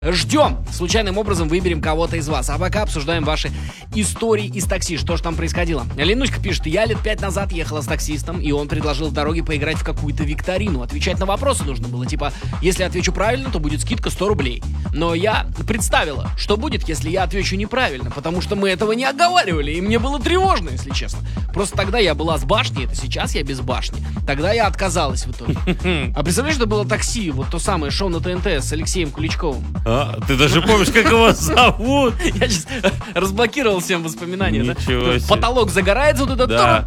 Ждем. Случайным образом выберем кого-то из вас. А пока обсуждаем ваши истории из такси. Что же там происходило? Ленуська пишет: я лет 5 назад ехала с таксистом, и он предложил в дороге поиграть в какую-то викторину. Отвечать на вопросы нужно было. Типа, если отвечу правильно, то будет скидка 100 рублей. Но я представила, что будет, если я отвечу неправильно, потому что мы этого не оговаривали, и мне было тревожно, если честно. Просто тогда я была с башни, это сейчас я без башни. Тогда я отказалась в итоге. А представляешь, это было такси, вот то самое шоу на ТНТ с Алексеем Куличковым. Ты даже помнишь, как его зовут? Я сейчас разблокировал всем воспоминания. Ничего себе. Потолок загорается, вот это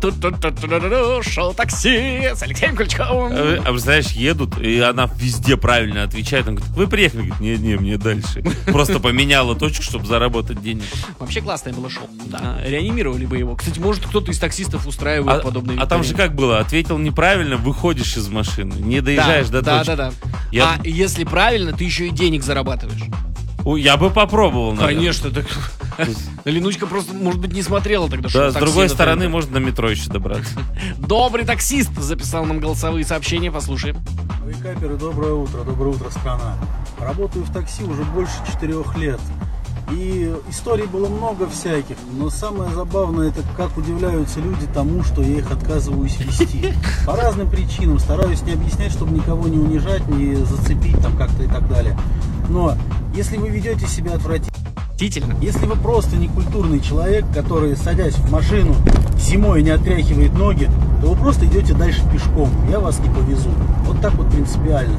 Да. шоу такси с Алексеем Куличковым. А представляешь, едут, и она везде правильно отвечает. Он говорит: вы приехали? Говорит: не, мне дальше. Просто поменяла точку, чтобы заработать денег. Вообще классное было шоу. Да. Реанимировали бы его. Кстати, может, кто-то из таксистов устраивает подобные А там же как было? Ответил неправильно, выходишь из машины. Не доезжаешь до точки. Да. А если правильно, ты еще и денег зарабатываешь. Я бы попробовал, наверное. Конечно, так. Ленучка просто, может быть, не смотрела тогда. Да, с другой стороны, можно на метро еще добраться. Добрый таксист записал нам голосовые сообщения, послушаем. Вейкаперы, доброе утро, страна. Работаю в такси уже больше 4 лет. И историй было много всяких, но самое забавное — это как удивляются люди тому, что я их отказываюсь вести. По разным причинам, стараюсь не объяснять, чтобы никого не унижать, не зацепить там как-то и так далее. Но если вы ведете себя отвратительно, если вы просто некультурный человек, который, садясь в машину, зимой не отряхивает ноги, то вы просто идете дальше пешком, я вас не повезу. Вот так вот принципиально.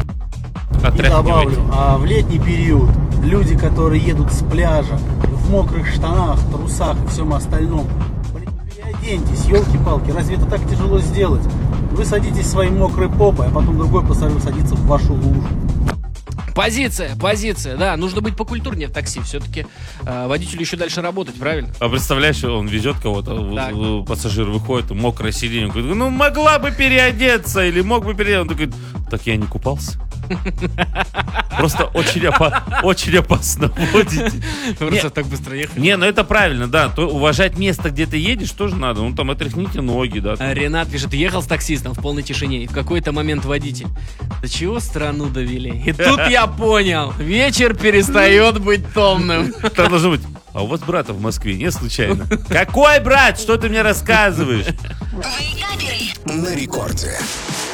И добавлю, а в летний период люди, которые едут с пляжа в мокрых штанах, трусах и всем остальном, переоденьтесь, елки-палки, разве это так тяжело сделать? Вы садитесь своей мокрой попой, а потом другой пассажир садится в вашу лужу. Позиция, да, нужно быть покультурнее в такси. Все-таки водителю еще дальше работать, правильно? А представляешь, он везет кого-то, пассажир выходит, мокрое сиденье, он говорит: ну могла бы переодеться, или мог бы переодеться. Он такой: так я не купался. Просто очень опасно водить. Просто так быстро ехать. Не, ну это правильно, да. То уважать место, где ты едешь, тоже надо. Ну там отряхните ноги, да. Ренат пишет: ехал с таксистом в полной тишине, и в какой-то момент водитель: до чего страну довели? И тут я понял, вечер перестает быть томным. Это должно быть: а у вас брата в Москве не случайно? Какой брат? Что ты мне рассказываешь? На рекорде.